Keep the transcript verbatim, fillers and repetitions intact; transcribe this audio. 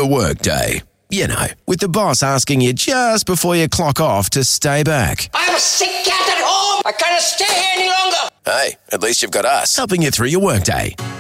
the workday. You know, with the boss asking you just before you clock off to stay back. I have a sick cat at home. I can't stay here any longer. Hey, at least you've got us helping you through your workday.